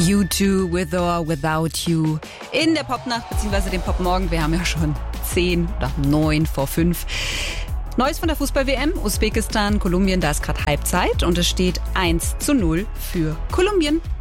U2 with or without you in der Popnacht bzw. dem Popmorgen. Wir haben ja schon 10 oder 9 vor 5. Neues von der Fußball-WM, Usbekistan, Kolumbien, da ist gerade Halbzeit und es steht 1:0 für Kolumbien.